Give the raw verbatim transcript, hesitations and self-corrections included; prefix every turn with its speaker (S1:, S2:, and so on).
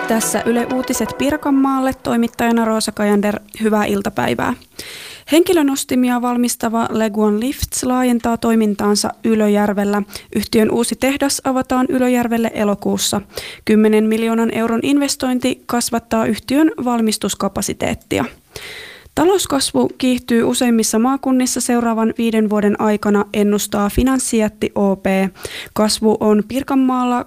S1: Tässä Yle Uutiset Pirkanmaalle, toimittajana Roosa Kajander, hyvää iltapäivää. Henkilönostimia valmistava Leguan Lifts laajentaa toimintaansa Ylöjärvellä. Yhtiön uusi tehdas avataan Ylöjärvelle elokuussa. kymmenen miljoonan euron investointi kasvattaa yhtiön valmistuskapasiteettia. Talouskasvu kiihtyy useimmissa maakunnissa seuraavan viiden vuoden aikana, ennustaa finanssijätti O P. Kasvu on Pirkanmaalla